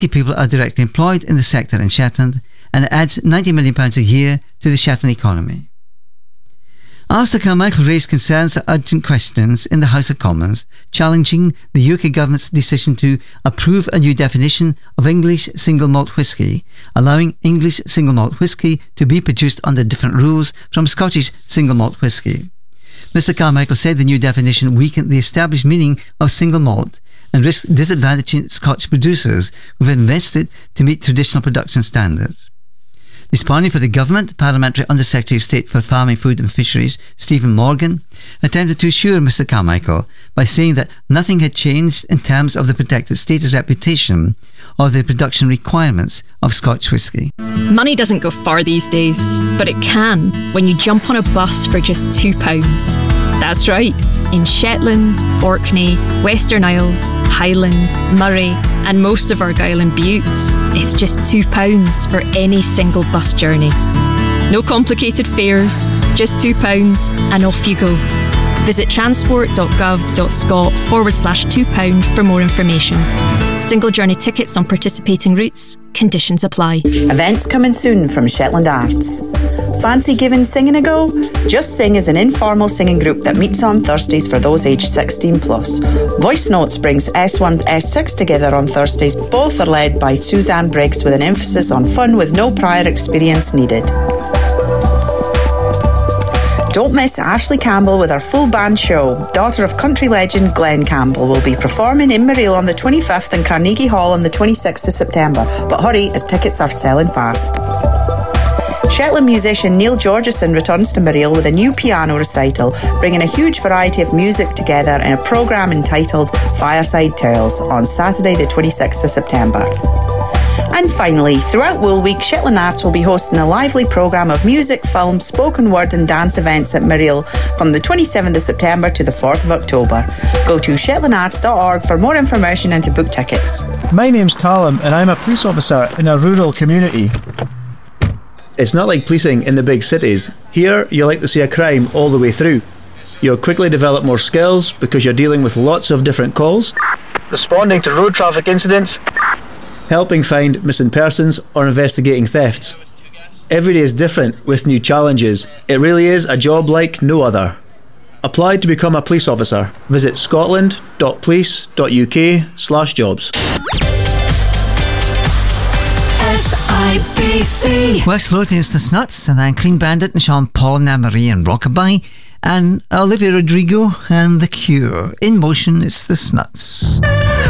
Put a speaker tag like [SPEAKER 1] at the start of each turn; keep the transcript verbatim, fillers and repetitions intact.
[SPEAKER 1] people are directly employed in the sector in Shetland, and it adds ninety million pounds a year to the Shetland economy. Alistair Carmichael raised concerns at urgent questions in the House of Commons, challenging the U K government's decision to approve a new definition of English single malt whisky, allowing English single malt whisky to be produced under different rules from Scottish single malt whisky. Mr Carmichael said the new definition weakened the established meaning of single malt and risked disadvantaging Scotch producers who have invested to meet traditional production standards. Responding for the government, Parliamentary Under-Secretary of State for Farming, Food and Fisheries, Stephen Morgan, attempted to assure Mr Carmichael by saying that nothing had changed in terms of the protected status reputation or the production requirements of Scotch whisky.
[SPEAKER 2] Money doesn't go far these days, but it can when you jump on a bus for just two pounds. That's right, in Shetland, Orkney, Western Isles, Highland, Murray and most of Argyll and Bute, it's just two pounds for any single bus journey. No complicated fares, just two pounds and off you go. Visit transport.gov.scot forward slash two pound for more information. Single journey tickets on participating routes. Conditions apply.
[SPEAKER 3] Events coming soon from Shetland Arts. Fancy giving singing a go? Just Sing is an informal singing group that meets on Thursdays for those aged sixteen plus. Voice Notes brings S one to S six together on Thursdays. Both are led by Suzanne Briggs with an emphasis on fun with no prior experience needed. Don't miss Ashley Campbell with her full band show. Daughter of country legend Glenn Campbell will be performing in Mareel on the twenty-fifth and Carnegie Hall on the twenty-sixth of September. But hurry, as tickets are selling fast. Shetland musician Neil Georgeson returns to Mareel with a new piano recital, bringing a huge variety of music together in a programme entitled Fireside Tales on Saturday the twenty-sixth of September. And finally, throughout Wool Week, Shetland Arts will be hosting a lively programme of music, film, spoken word and dance events at Mareel from the twenty-seventh of September to the fourth of October. Go to shetland arts dot org for more information and to book tickets.
[SPEAKER 4] My name's Callum and I'm a police officer in a rural community.
[SPEAKER 5] It's not like policing in the big cities. Here, you like to see a crime all the way through. You'll quickly develop more skills because you're dealing with lots of different calls,
[SPEAKER 4] Responding to road traffic incidents,
[SPEAKER 5] helping find missing persons or investigating thefts. Every day is different with new challenges. It really is a job like no other. Apply to become a police officer. Visit scotland dot police dot u k slash jobs.
[SPEAKER 6] S I B C.
[SPEAKER 1] West Lothian's The Snuts, and then Clean Bandit and Sean Paul and Anne-Marie and Rockabye, and Olivia Rodrigo and The Cure. In motion, it's The Snuts.